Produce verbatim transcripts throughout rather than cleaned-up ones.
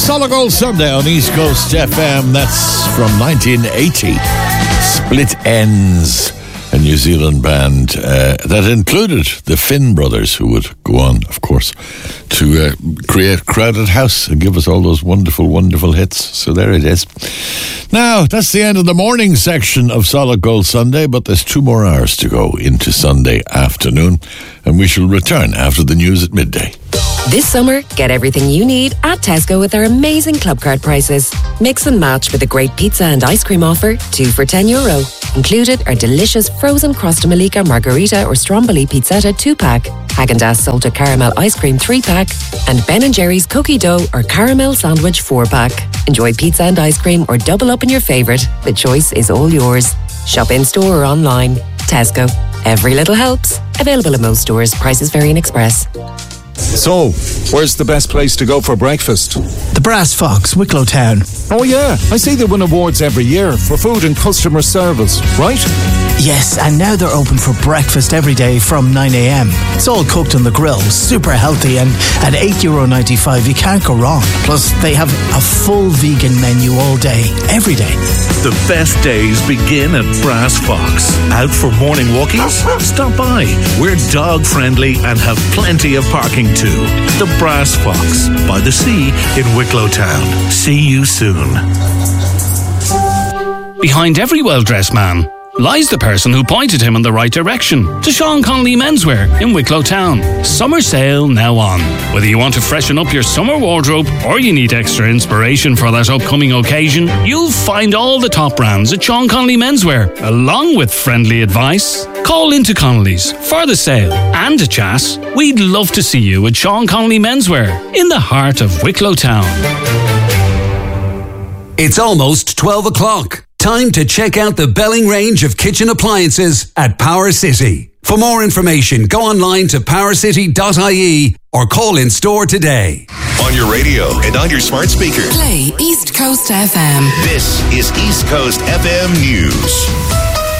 Solid Gold Sunday on East Coast F M. That's from nineteen eighty. Split Ends, a New Zealand band uh, that included the Finn brothers, who would go on, of course, to uh, create Crowded House and give us all those wonderful, wonderful hits. So there it is. Now, that's the end of the morning section of Solid Gold Sunday, but there's two more hours to go into Sunday afternoon, and we shall return after the news at midday. This summer, get everything you need at Tesco with our amazing club card prices. Mix and match with a great pizza and ice cream offer, two for ten euro. Included are delicious frozen Crosta Malika Margarita or Stromboli Pizzetta two pack, Häagen-Dazs Salted Caramel Ice Cream three pack, and Ben and Jerry's Cookie Dough or Caramel Sandwich four pack. Enjoy pizza and ice cream or double up in your favourite. The choice is all yours. Shop in store or online. Tesco. Every little helps. Available in most stores. Prices vary in Express. So, where's the best place to go for breakfast? The Brass Fox, Wicklow Town. Oh yeah, I see they win awards every year for food and customer service, right? Yes, and now they're open for breakfast every day from nine a.m. It's all cooked on the grill, super healthy, and at eight euro ninety-five you can't go wrong. Plus, they have a full vegan menu all day, every day. The best days begin at Brass Fox. Out for morning walkies? Stop by. We're dog friendly and have plenty of parking too. The Brass Fox, by the sea in Wicklow Town. See you soon. Behind every well-dressed man lies the person who pointed him in the right direction. To Sean Connolly Menswear in Wicklow Town. Summer sale now on. Whether you want to freshen up your summer wardrobe or you need extra inspiration for that upcoming occasion, you'll find all the top brands at Sean Connolly Menswear, along with friendly advice. Call into Connolly's for the sale and a chat. We'd love to see you at Sean Connolly Menswear in the heart of Wicklow Town. It's almost twelve o'clock. Time to check out the Belling range of kitchen appliances at Power City. For more information, go online to power city dot I E or call in store today. On your radio and on your smart speaker. Play East Coast F M. This is East Coast F M News.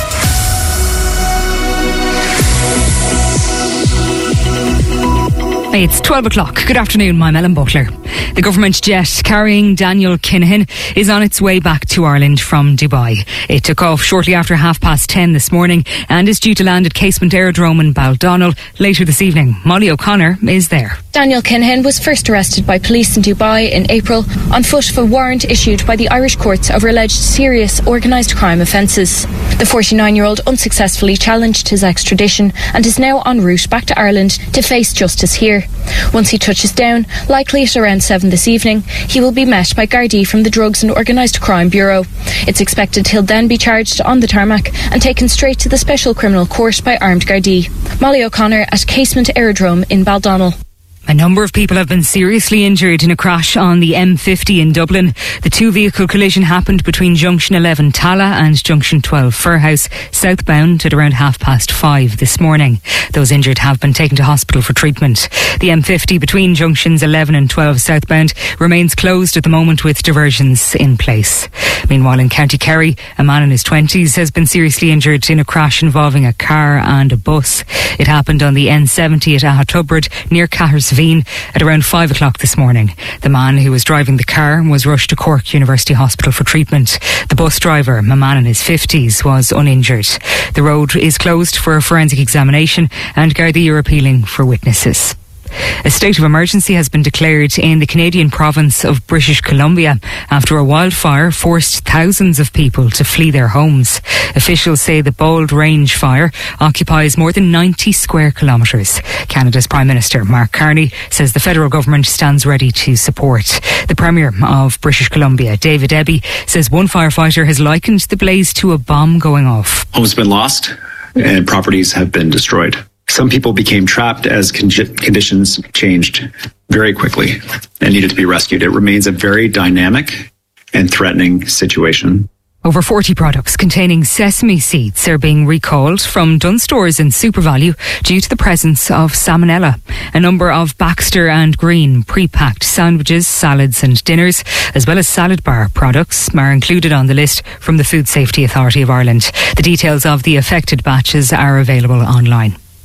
It's twelve o'clock. Good afternoon, I'm Ellen Butler. The government jet carrying Daniel Kinahan is on its way back to Ireland from Dubai. It took off shortly after half past ten this morning and is due to land at Casement Aerodrome in Baldonnel later this evening. Molly O'Connor is there. Daniel Kinahan was first arrested by police in Dubai in April on foot of a warrant issued by the Irish courts over alleged serious organised crime offences. The forty-nine-year-old unsuccessfully challenged his extradition and is now en route back to Ireland to face justice here. Once he touches down, likely at around seven this evening, he will be met by Gardaí from the Drugs and Organised Crime Bureau. It's expected he'll then be charged on the tarmac and taken straight to the Special Criminal Court by armed Gardaí. Molly O'Connor at Casement Aerodrome in Baldonnel. A number of people have been seriously injured in a crash on the M fifty in Dublin. The two-vehicle collision happened between Junction eleven Tala and Junction twelve Firhouse, southbound at around half past five this morning. Those injured have been taken to hospital for treatment. The M fifty between Junctions eleven and twelve southbound remains closed at the moment with diversions in place. Meanwhile, in County Kerry, a man in his twenties has been seriously injured in a crash involving a car and a bus. It happened on the N seventy at Ahatubbard near Cahersveen at around five o'clock this morning. The man who was driving the car was rushed to Cork University Hospital for treatment. The bus driver, a man in his fifties, was uninjured. The road is closed for a forensic examination and Gardaí are appealing for witnesses. A state of emergency has been declared in the Canadian province of British Columbia after a wildfire forced thousands of people to flee their homes. Officials say the Bold Range fire occupies more than ninety square kilometres. Canada's Prime Minister Mark Carney says the federal government stands ready to support. The Premier of British Columbia, David Eby, says one firefighter has likened the blaze to a bomb going off. Homes have been lost and properties have been destroyed. Some people became trapped as con- conditions changed very quickly and needed to be rescued. It remains a very dynamic and threatening situation. Over forty products containing sesame seeds are being recalled from Dunnes Stores and SuperValu due to the presence of salmonella. A number of Baxter and Green pre-packed sandwiches, salads and dinners, as well as salad bar products, are included on the list from the Food Safety Authority of Ireland. The details of the affected batches are available online.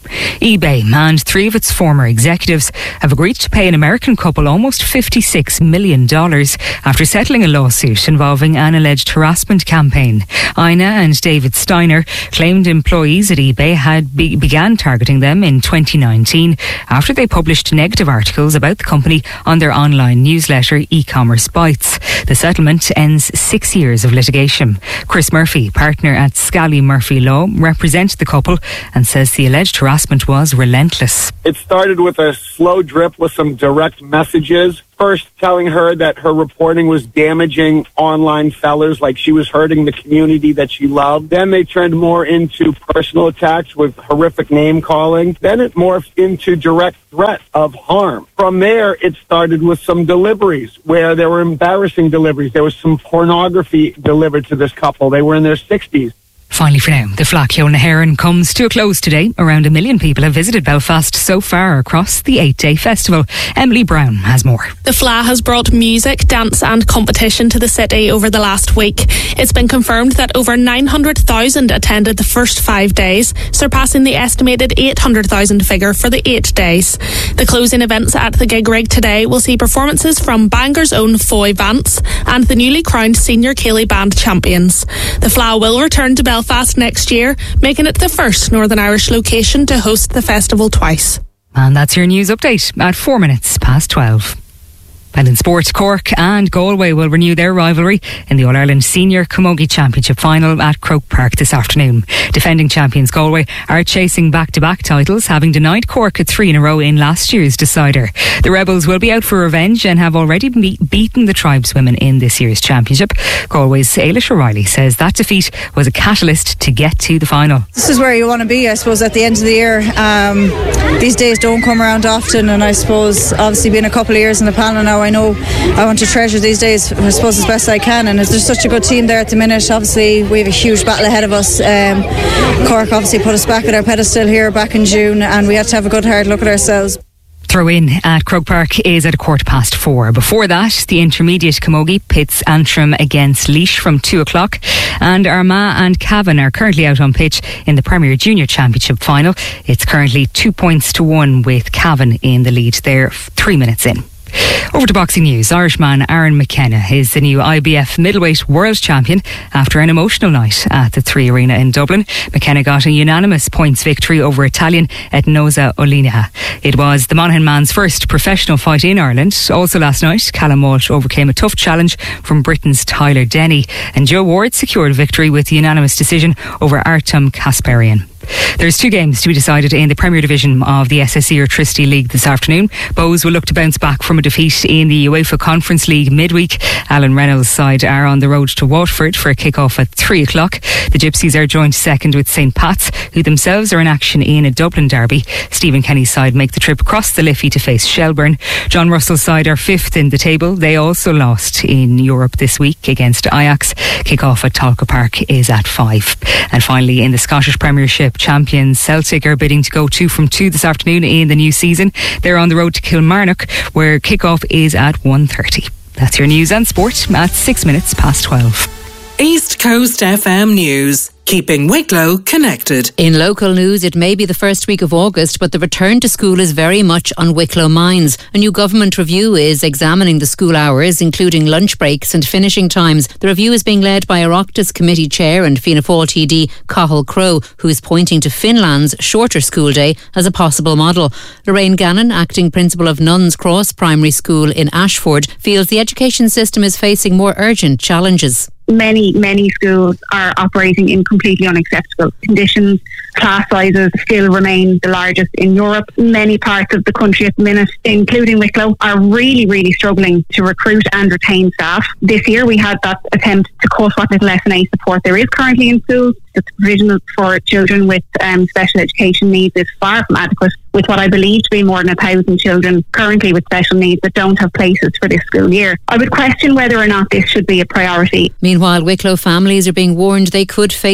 eBay and three of its former executives have agreed to pay an American couple almost fifty-six million dollars after settling a lawsuit involving an alleged harassment campaign. Ina and David Steiner claimed employees at eBay had be- began targeting them in twenty nineteen after they published negative articles about the company on their online newsletter E-Commerce Bites. The settlement ends six years of litigation. Chris Murphy, partner at Scally Murphy Law, represents the couple and says the alleged harassment was relentless. It started with a slow drip with some direct messages. First telling her that her reporting was damaging online sellers, like she was hurting the community that she loved. Then they turned more into personal attacks with horrific name calling. Then it morphed into direct threat of harm. From there, it started with some deliveries where there were embarrassing deliveries. There was some pornography delivered to this couple. They were in their sixties. Finally for now, the Fleadh na hÉireann comes to a close today. Around a million people have visited Belfast so far across the eight-day festival. Emily Brown has more. The Fleadh has brought music, dance and competition to the city over the last week. It's been confirmed that over nine hundred thousand attended the first five days, surpassing the estimated eight hundred thousand figure for the eight days. The closing events at the Gig Rig today will see performances from Bangor's own Foy Vance and the newly crowned Senior Ceilidh Band champions. The Fleadh will return to Belfast Belfast next year, making it the first Northern Irish location to host the festival twice. And that's your news update at four minutes past twelve. And in sport, Cork and Galway will renew their rivalry in the All-Ireland Senior Camogie Championship final at Croke Park this afternoon. Defending champions Galway are chasing back-to-back titles, having denied Cork a three in a row in last year's decider. The Rebels will be out for revenge and have already be- beaten the tribeswomen in this year's championship. Galway's Ailish O'Reilly says that defeat was a catalyst to get to the final. This is where you want to be, I suppose, at the end of the year. Um, these days don't come around often, and I suppose, obviously, being a couple of years in the panel now, I know I want to treasure these days, I suppose, as best I can, and there's such a good team there at the minute. Obviously we have a huge battle ahead of us. um, Cork obviously put us back at our pedestal here back in June, and we had to have a good hard look at ourselves. Throw in at Croke Park is at a quarter past four. Before that, the intermediate camogie pits Antrim against Laois from two o'clock, and Armagh and Cavan are currently out on pitch in the Premier Junior Championship final. It's currently two points to one with Cavan in the lead. They're three minutes in. Over to boxing news. Irishman Aaron McKenna is the new I B F middleweight world champion after an emotional night at the Three Arena in Dublin. McKenna got a unanimous points victory over Italian Etnoza Olina. It was the Monaghan man's first professional fight in Ireland. Also last night, Callum Walsh overcame a tough challenge from Britain's Tyler Denny, and Joe Ward secured victory with unanimous decision over Artem Kasparian. There's two games to be decided in the Premier Division of the S S E Electricity League this afternoon. Bows will look to bounce back from a defeat in the UEFA Conference League midweek. Alan Reynolds' side are on the road to Waterford for a kick-off at three o'clock. The Gypsies are joint second with Saint Pat's, who themselves are in action in a Dublin derby. Stephen Kenny's side make the trip across the Liffey to face Shelburne. John Russell's side are fifth in the table. They also lost in Europe this week against Ajax. Kick-off at Talca Park is at five. And finally, in the Scottish Premiership, champions Celtic are bidding to go two from two this afternoon in the new season. They're on the road to Kilmarnock, where kick-off is at one thirty. That's your news and sport at six minutes past twelve. East Coast F M News. Keeping Wicklow connected. In local news, it may be the first week of August, but the return to school is very much on Wicklow minds. A new government review is examining the school hours, including lunch breaks and finishing times. The review is being led by Oireachtas Committee Chair and Fianna Fáil T D Cathal Crowe, who is pointing to Finland's shorter school day as a possible model. Lorraine Gannon, acting principal of Nuns Cross Primary School in Ashford, feels the education system is facing more urgent challenges. Many, many schools are operating in completely unacceptable conditions. Class sizes still remain the largest in Europe. Many parts of the country at the minute, including Wicklow, are really, really struggling to recruit and retain staff. This year we had that attempt to cut what little S N A support there is currently in schools. The provision for children with um, special education needs is far from adequate, with what I believe to be more than a thousand children currently with special needs that don't have places for this school year. I would question whether or not this should be a priority. Meanwhile, Wicklow families are being warned they could face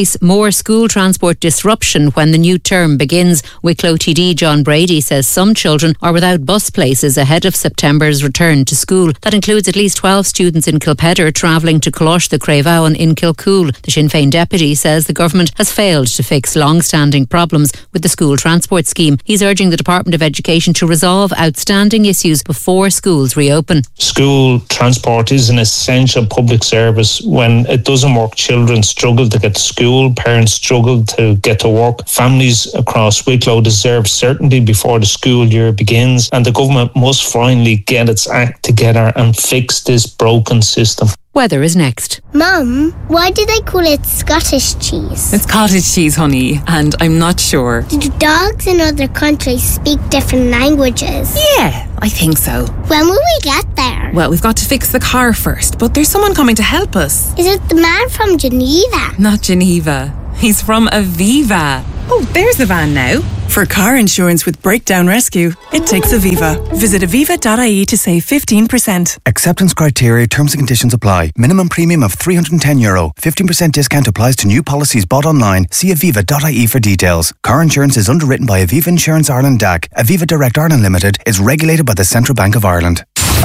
face more school transport disruption when the new term begins. Wicklow T D John Brady says some children are without bus places ahead of September's return to school. That includes at least twelve students in Kilpedder travelling to Colosh the Craveowen in Kilcool. The Sinn Féin deputy says the government has failed to fix long-standing problems with the school transport scheme. He's urging the Department of Education to resolve outstanding issues before schools reopen. School transport is an essential public service. When it doesn't work, children struggle to get to school, parents struggle to get to work. Families across Wicklow deserve certainty before the school year begins, and the government must finally get its act together and fix this broken system. Weather is next. Mum, why do they call it Scottish cheese? It's cottage cheese, honey, and I'm not sure. Do dogs in other countries speak different languages? Yeah, I think so. When will we get there? Well, we've got to fix the car first, but there's someone coming to help us. Is it the man from Geneva? Not Geneva. He's from Aviva. Oh, there's the van now. For car insurance with Breakdown Rescue, it takes Aviva. Visit aviva dot I E to save fifteen percent. Acceptance criteria, terms and conditions apply. Minimum premium of three hundred ten euro. fifteen percent discount applies to new policies bought online. See aviva dot I E for details. Car insurance is underwritten by Aviva Insurance Ireland D A C. Aviva Direct Ireland Limited is regulated by the Central Bank of Ireland.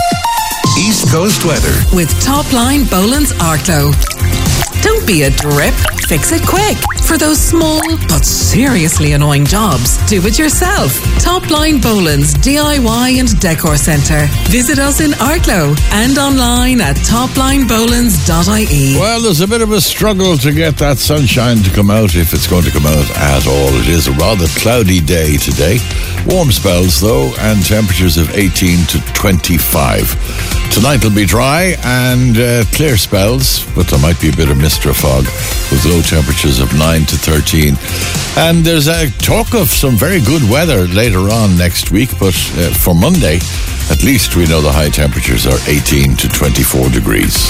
East Coast weather with Topline Boland's Arklow. Don't be a drip. Fix it quick. For those small but seriously annoying jobs, do it yourself. Topline Boland's D I Y and Decor Centre. Visit us in Arklow and online at topline bolands dot I E. Well, there's a bit of a struggle to get that sunshine to come out, if it's going to come out at all. It is a rather cloudy day today. Warm spells, though, and temperatures of eighteen to twenty-five. Tonight will be dry and uh, clear spells, but there might be a bit of mist or fog with low temperatures of nine to thirteen. And there's a talk of some very good weather later on next week, but uh, for Monday, at least we know the high temperatures are eighteen to twenty-four degrees.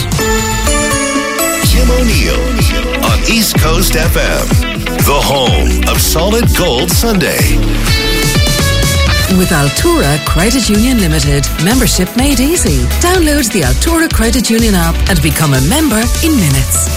Kim O'Neill on East Coast F M, the home of Solid Gold Sunday. With Altura Credit Union Limited, membership made easy. Download the Altura Credit Union app and become a member in minutes.